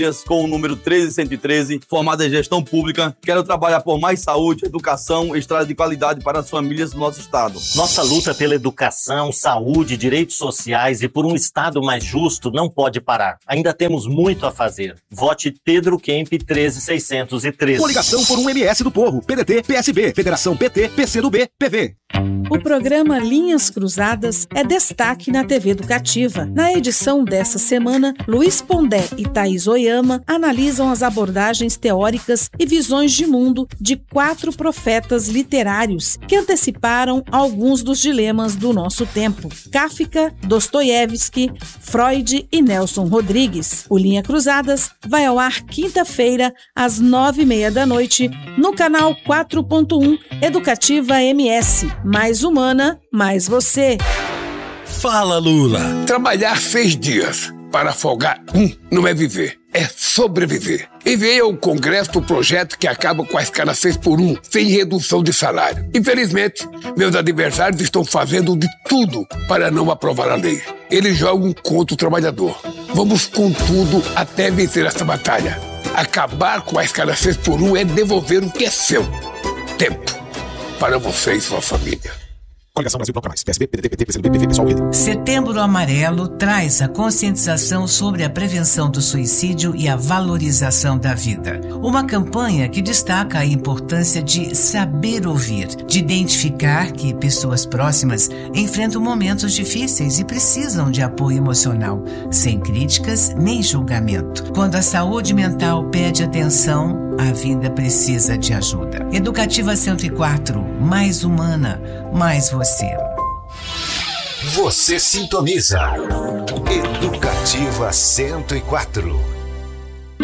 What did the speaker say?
com o número 13113, formado em gestão pública. Quero trabalhar por mais saúde, educação e estrada de qualidade para as famílias do nosso estado. Nossa luta pela educação, saúde, direitos sociais e por um estado mais justo não pode parar. Ainda temos muito a fazer. Vote Pedro Kemp 13613. Coligação por um MS do Povo, PDT, PSB, Federação PT, PCdoB, PV. O programa Linhas Cruzadas é destaque na TV Educativa. Na edição dessa semana, Luiz Pondé e Thaís Oyama analisam as abordagens teóricas e visões de mundo de 4 profetas literários que anteciparam alguns dos dilemas do nosso tempo: Kafka, Dostoiévski, Freud e Nelson Rodrigues. O Linha Cruzadas vai ao ar quinta-feira, às 9h30 da noite, no canal 4.1 Educativa MS. Mais humana, mais você. Fala, Lula. Trabalhar 6 dias para folgar não é viver, é sobreviver. Enviei ao Congresso o projeto que acaba com a escala 6x1, sem redução de salário. Infelizmente, meus adversários estão fazendo de tudo para não aprovar a lei. Eles jogam contra o trabalhador. Vamos com tudo até vencer essa batalha. Acabar com a escala 6x1 é devolver o que é seu. Tempo. Para você e sua família. Coligação Brasil Toca Mais, PSB, PDT, PT, PCdoB, PV, PSOL, PT. Setembro Amarelo traz a conscientização sobre a prevenção do suicídio e a valorização da vida. Uma campanha que destaca a importância de saber ouvir, de identificar que pessoas próximas enfrentam momentos difíceis e precisam de apoio emocional, sem críticas nem julgamento. Quando a saúde mental pede atenção, a vida precisa de ajuda. Educativa 104, mais humana, mais você. Você sintoniza Educativa 104.